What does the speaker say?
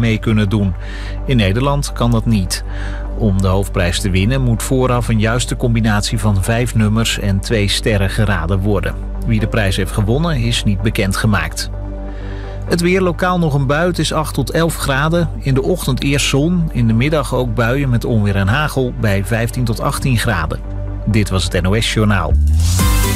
mee kunnen doen. In Nederland kan dat niet. Om de hoofdprijs te winnen moet vooraf een juiste combinatie van 5 nummers en 2 sterren geraden worden. Wie de prijs heeft gewonnen is niet bekendgemaakt. Het weer, lokaal nog een bui, het is 8 tot 11 graden. In de ochtend eerst zon, in de middag ook buien met onweer en hagel bij 15 tot 18 graden. Dit was het NOS Journaal.